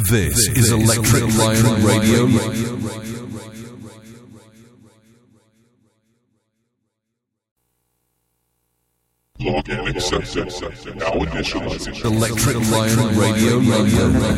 This is Electric Lion Radio. Login accepted. Now initializing. Electric Lion Radio.